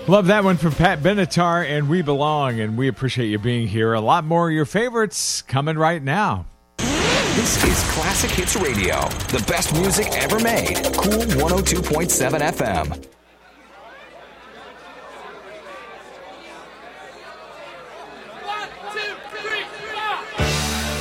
Love that one from Pat Benatar and We Belong, and we appreciate you being here. A lot more of your favorites coming right now. This is Classic Hits Radio, the best music ever made. Cool 102.7 FM.